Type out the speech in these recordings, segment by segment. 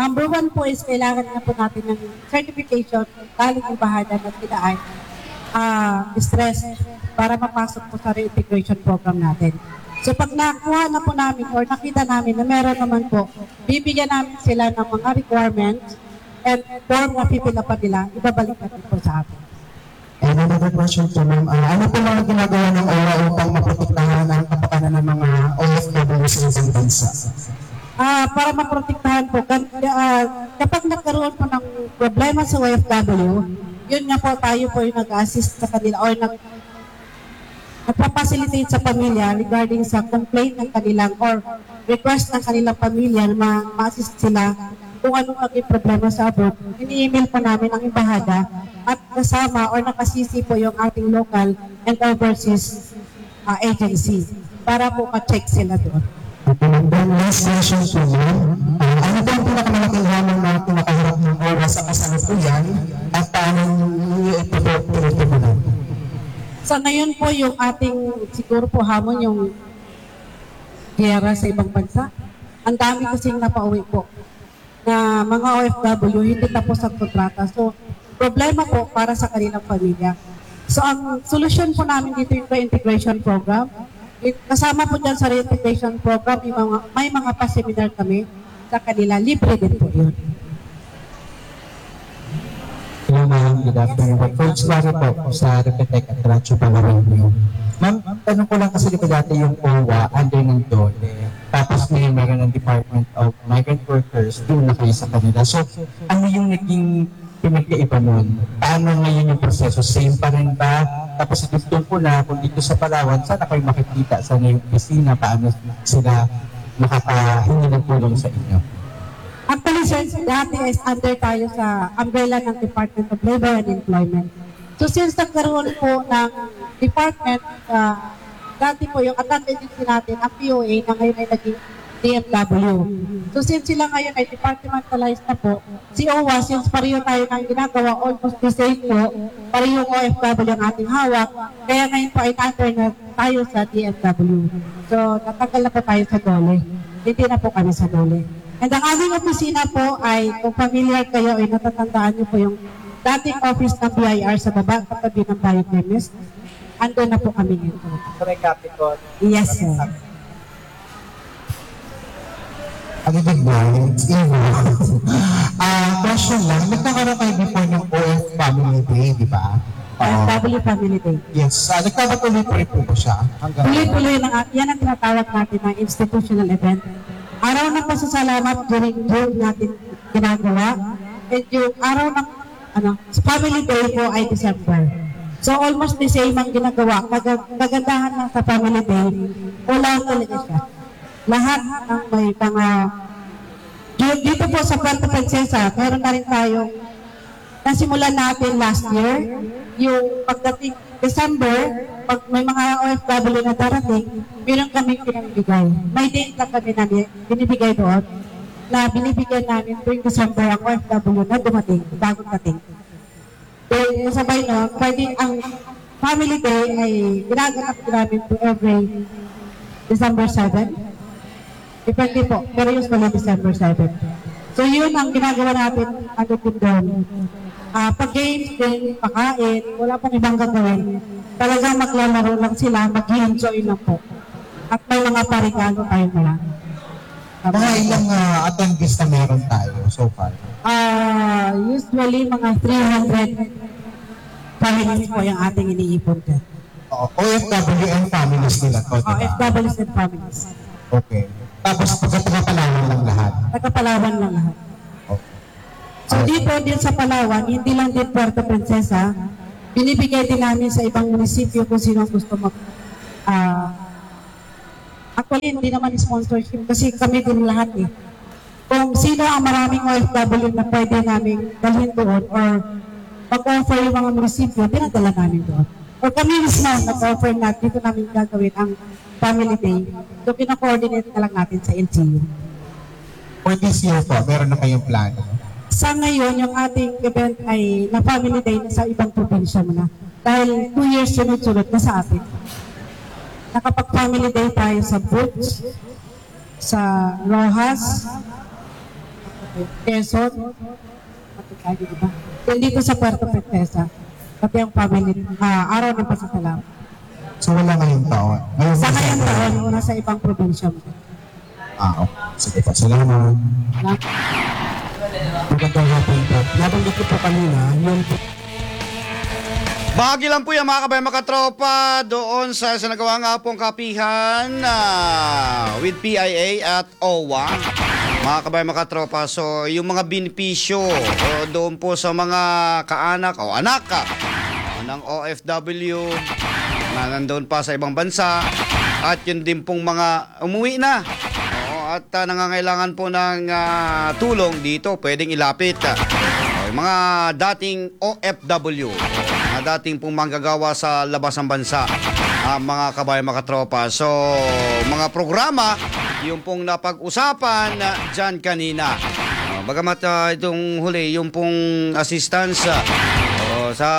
number one po is kailangan na po natin ng certification galing ng bahada na sila ay stress para mapasok po sa reintegration program natin. So pag nakuha na po namin or nakita namin na meron naman po, bibigyan namin sila ng mga requirements and form na pipila nila, ibabalik natin po sa atin. And another question po, ma'am, ano po mga ginagawa ng OWA upang maprotektahan ang kapakanan ng mga OFW sa isang bansa? Para maprotektahan po, kapag nagkaroon po ng problema sa OFW, yun nga po tayo po yung nag-assist sa kanila or nagpa-facilitate sa pamilya regarding sa complaint ng kanilang or request ng kanilang pamilya na ma-assist sila kung anong naging problema sa abroad. Ini-email po namin ang embahada at kasama or nakasisi po yung ating local and overseas agency para po ma-check sila doon. Then last question po, ma'am. Ano po ang pinakamalaking hamon na pinakaharap ng OWA sa kasalukuyan at paano niyo ito pinagtumulan? So ngayon po yung ating siguro po hamon yung giyera sa ibang bansa. Ang dami kasing napauwi po na mga OFW hindi tapos ang kontrata. So problema po para sa kanilang pamilya. So ang solusyon po namin dito yung reintegration program. Kasama po dyan sa reintegration program, may mga pa-seminar kami sa kanila. Libre din po yun. Hello ma'am, good afternoon. Coach Mara po sa Repetec at Rancho Palawan. Ma'am, tanong ko lang kasi dati yung OWA under ng DOLE. Tapos meron ng Department of Migrant Workers, doon na kayo sa kanila. So, ano yung naging pinagkaiba nun? Paano ngayon yung proseso? Same pa rin ba? Tapos doon po na, kung dito sa Palawan, sana kayo makikita sa yung opisina, paano sila makakahingi ng tulong sa inyo? Actually, sir, dati is under tayo sa umbrella ng Department of Labor and Employment. So, since nagkaroon po ng department, dati po yung account agency natin, ang POA, na ngayon ay naging DFW. So, since sila ngayon ay departmentalized na po, si OWA, since pareho tayo ng ginagawa, almost the same po, pareho OFW ang ating hawak, kaya ngayon po ay under na tayo sa DFW. So, natanggal na po tayo sa DOLE. Hindi na po kami sa DOLE. And ang aming opisina po ay, kung familiar kayo, ay natatandaan niyo po yung dating office ng BIR sa baba, katabi ng biochemist. Ando na po kami ngayon. Sa may Capitol. Yes, sir. Ano big boy? Question lang, nagkakaroon kayo before ng OF Family Day, di ba? OFW Family Day. Yes, nagkakatuloy pa rin po siya. Tuloy-tuloy lang, yan ang tinatawag natin ng institutional event. Araw ng pasasalamat during June natin ginagawa. And yung araw ng Family Day po ay December. So almost the same ang ginagawa. Kagandahan lang sa Family Day, wala talaga siya. Lahat ng may mga dito po sa Puerto Princesa, meron na rin tayong nasimulan natin last year, yung pagdating December, pag may mga OFW na darating, meron kami pinamibigay. May date lang kami na binibigay doon na binibigyan namin tuwing December ang OFW na dumating, bagong dating. So, sabay no, pwede ang Family Day ay ginaganap namin to every December 7. Depende po, pero usually December 7. So yun ang ginagawa natin ano po doon. Pag-games din, pakain, wala pong ibang gagawin. Talagang maglalaro lang sila, mag-enjoy lang po. At may mga parigalo tayo na lang. Mga ilang attendees na meron tayo so far? Usually mga 300 families po yung ating iniipon din. OFW and families nila to, diba? OFWs and families. Okay. Tapos pagkatapalawan lang lahat? Pagkapalawan lang lahat. Okay. So dito din sa Palawan, hindi lang din Puerto Princesa, binibigay din namin sa ibang munisipyo kung sino gusto mag... actually, hindi naman sponsorship kasi kami din lahat eh. Kung sino ang maraming OFW na pwede namin dalhin doon or mag-offer yung mga munisipyo, dinadala namin doon. O kami mismo, nag-offer na dito namin gagawin ang Family Day. So, pina-coordinate na lang natin sa LGU. For this year po, meron na kayong plano? Sa ngayon, yung ating event ay na Family Day na sa ibang probinsya muna. Dahil 2 years sunod-sunod na sa atin. Nakapag-Family Day tayo sa Butch, sa Rojas, Quezon, Matikagi, diba? Then dito sa Puerto Princesa, pati ang family, araw ng pasasalamat. So wala ngayong taon. Sa ngayong taon, nasa ibang probinsya mo. Okay. Sige po, salamat. Magandang hapon po. Nabanggit ko po kanina, yung Bahagi lang po yan mga kabayan makatropa doon sa nagawa nga pong kapihan with PIA at OWA. Mga kabayan makatropa, so yung mga benepisyo doon po sa mga kaanak o anak ng OFW na nandoon pa sa ibang bansa at yun din pong mga umuwi na at nangangailangan po ng tulong dito, pwedeng ilapit. Yung mga dating OFW, mga dating pong manggagawa sa labas ng bansa, mga kabayan makatropa. So, mga programa, yung pong napag-usapan dyan kanina. Bagamat itong huli, yung pong assistance sa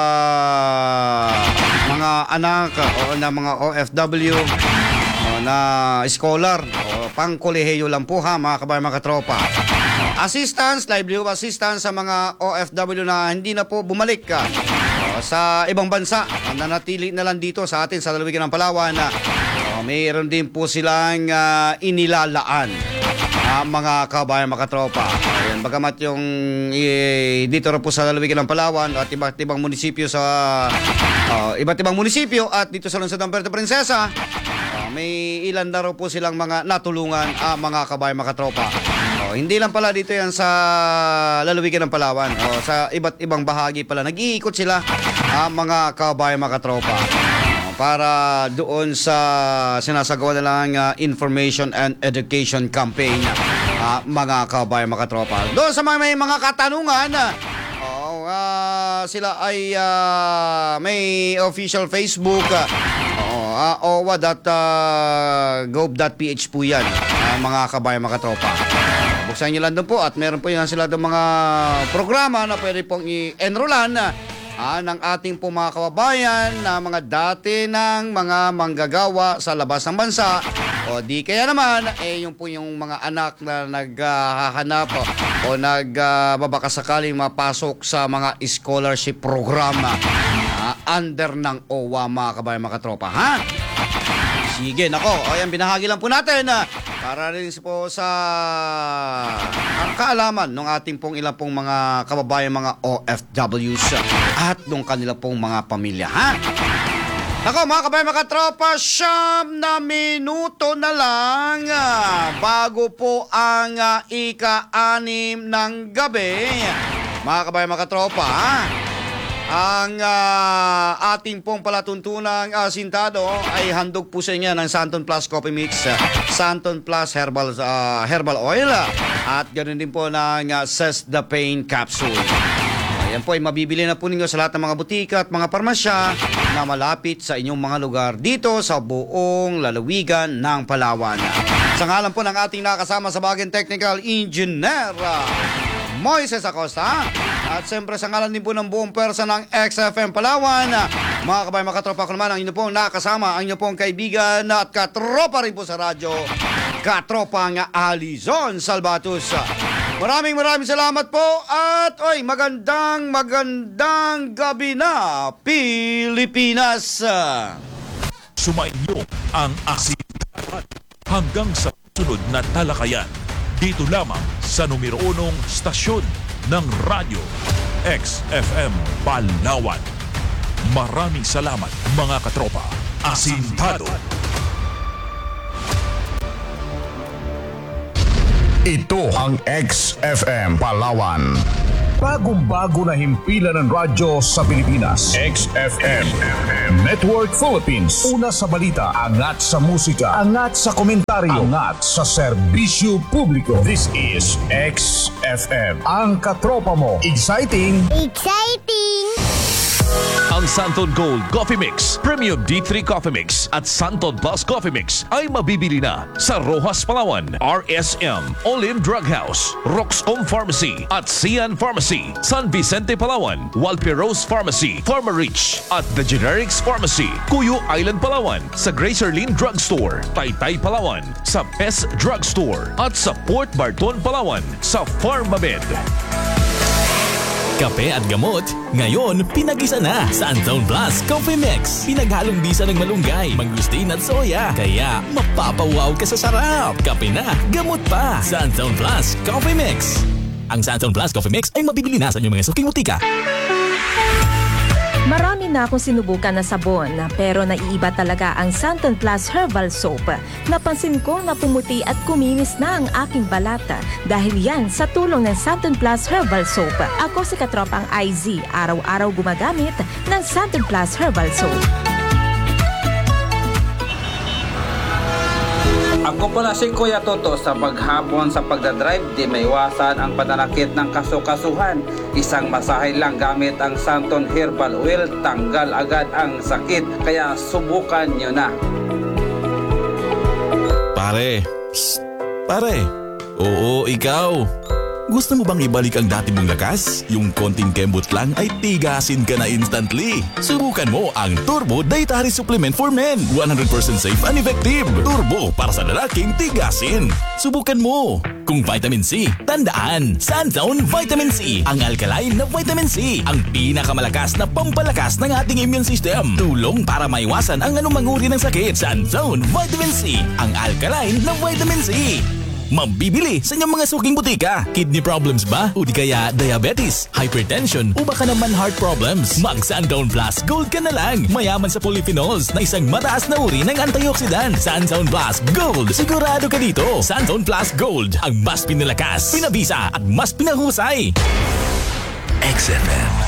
mga anak o na mga OFW na scholar pang kolehiyo lang po ha mga kabayan mga katropa. Assistance, livelihood assistance sa mga OFW na hindi na po bumalik sa ibang bansa, nanatili na lang dito sa atin sa lalawigan ng Palawan. Mayroon din po silang inilalaan mga kabayan mga katropa. Ayan, bagamat yung dito rin po sa lalawigan ng Palawan at iba't ibang munisipyo at dito sa lungsod ng Puerto Princesa, may ilan na raw po silang mga natulungan mga kabayan makatropa. Hindi lang pala dito yan sa lalawigan ng Palawan. Sa iba't ibang bahagi pala nag-iikot sila mga kabayan makatropa para doon sa sinasagawa nilang information and education campaign mga kabayan makatropa. Doon sa may mga katanungan, sila ay may official Facebook owa.gov.ph po yan mga kabayan makatropa. Buksan nyo lang doon po at meron po yan sila doon mga programa na pwede pong i-enrollan ng ating po mga kababayan na mga dati ng mga manggagawa sa labas ng bansa o di kaya naman yung po yung mga anak na naghahanap o nagbabaka sakaling mapasok sa mga scholarship program under ng OWA mga kabayan mga katropa, ha? Sige, nako. Ayan, binahagi lang po natin para rin po sa kaalaman ng ating pong ilang pong mga kababayan, mga OFWs at ng kanila pong mga pamilya, ha? Nako, mga kabayan mga katropa, 9 na minuto na lang bago po ang ika-6 ng gabi. Mga kabayan mga katropa, ang ating pong palatuntunang sintado ay handog po sa inyo ng Santon Plus Coffee Mix, Santon Plus Herbal Oil at ganoon din po ng Cess the Pain Capsule. Ayan po ay mabibili na po ninyo sa lahat ng mga butika at mga parmasya na malapit sa inyong mga lugar dito sa buong lalawigan ng Palawan. Sa ngalan po ng ating nakasama sa bagong technical engineer Moises Acosta. At siyempre sa ngalan din po ng buong pwersa ng XFM Palawan, mga kabayan mga katropa ko naman, ang inyo pong nakasama, ang inyo pong kaibigan at katropa rin po sa radyo, katropang Alizon Salvatus. Maraming salamat po at magandang gabi na Pilipinas. Sumainyo ang aksidahan hanggang sa sunod na talakayan. Dito lamang sa numero 1 stasyon ng radyo XFM Palawan. Maraming salamat mga katropa. Asintado. Ito ang XFM Palawan. Bagong-bago na himpilan ng radyo sa Pilipinas. XFM Network Philippines. Una sa balita, angat sa musika, angat sa komentaryo, angat sa serbisyo publiko. This is XFM. Ang katropa mo. Exciting! Exciting! Ang Santon Gold Coffee Mix, Premium D3 Coffee Mix at Santon Plus Coffee Mix ay mabibili na sa Rojas Palawan, RSM, Olim Drug House, Roxcom Pharmacy at Sian Pharmacy, San Vicente Palawan, Walperos Pharmacy, Pharmarich at The Generics Pharmacy, Cuyo Island Palawan, sa Gracerlin Drug Store, Taytay Palawan, sa Best Drug Store at sa Port Barton Palawan, sa Pharmamed. Kape at gamot, ngayon pinag-isa na. Santon Plus Coffee Mix. Pinaghalong bisa ng malunggay, mangustin at soya. Kaya mapapawaw ka sa sarap. Kape na, gamot pa. Santon Plus Coffee Mix. Ang Santon Plus Coffee Mix ay mabibili na sa inyong mga suking butika. Marami na akong sinubukan na sabon, pero naiiba talaga ang Santon Plus Herbal Soap. Napansin ko na pumuti at kuminis na ang aking balata dahil yan sa tulong ng Santon Plus Herbal Soap. Ako si Katropang IZ, araw-araw gumagamit ng Santon Plus Herbal Soap. Ako pala si Kuya Toto. Sa paghapon sa pagdadrive, di maiwasan ang pananakit ng kasukasuhan. Isang masahe lang gamit ang Santon Herbal Oil, tanggal agad ang sakit. Kaya subukan nyo na. Pare, pare. Oo, ikaw. Gusto mo bang ibalik ang dati mong lakas? Yung konting kembot lang ay tigasin ka na instantly. Subukan mo ang Turbo Dietary Supplement for Men. 100% safe and effective. Turbo para sa lalaking tigasin. Subukan mo. Kung vitamin C, tandaan, Santon Vitamin C. Ang alkaline na vitamin C. Ang pinakamalakas na pampalakas ng ating immune system. Tulong para maiwasan ang anumang uri ng sakit. Santon Vitamin C. Ang alkaline na vitamin C. Mabibili sa inyong mga suking butika. Kidney problems ba? O di kaya diabetes, hypertension, o baka naman heart problems? Mag Santon Plus Gold ka na lang. Mayaman sa polyphenols na isang mataas na uri ng antioxidant. Santon Plus Gold. Sigurado ka dito. Santon Plus Gold. Ang mas pinalakas, pinabisa at mas pinahusay. XFM.